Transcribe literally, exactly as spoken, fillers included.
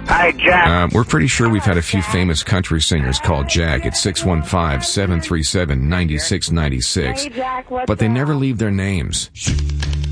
Hi, Jack. Uh, we're pretty sure we've had a few famous country singers called Jack at six one five, seven three seven, nine six nine six, Hey, Jack, what's but they up? never leave their names.